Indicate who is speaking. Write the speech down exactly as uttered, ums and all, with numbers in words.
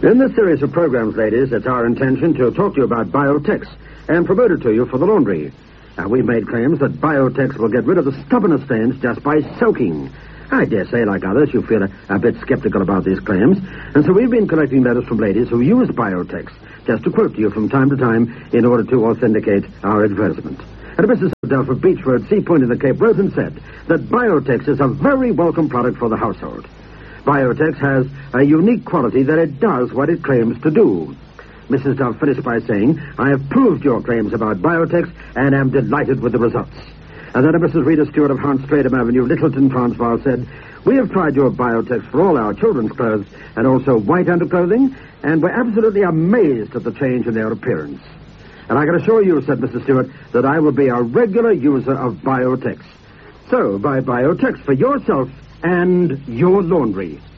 Speaker 1: In this series of programs, ladies, it's our intention to talk to you about Biotex and promote it to you for the laundry. Now, we've made claims that Biotex will get rid of the stubbornest stains just by soaking. I dare say, like others, you feel a, a bit skeptical about these claims, and so we've been collecting letters from ladies who used Biotex, just to quote to you from time to time in order to authenticate our advertisement. And Missus Delphi Beach Road, Sea Point in the Cape, wrote and said that Biotex is a very welcome product for the household. Biotex has a unique quality that it does what it claims to do. Missus Duff finished by saying, I have proved your claims about Biotex and am delighted with the results. And then Missus Rita Stewart of Hans Stratham Avenue, Littleton, Transvaal, said, we have tried your Biotex for all our children's clothes and also white underclothing, and we're absolutely amazed at the change in their appearance. And I can assure you, said Missus Stewart, that I will be a regular user of Biotex. So, buy Biotex for yourself and your laundry.